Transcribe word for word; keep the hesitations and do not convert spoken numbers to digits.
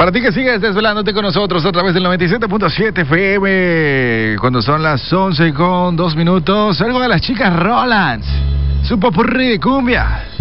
Para ti que sigues desvelándote con nosotros a través del noventa y siete punto siete F M, cuando son las once con dos minutos, algo de las chicas Rolands, su popurrí de cumbia.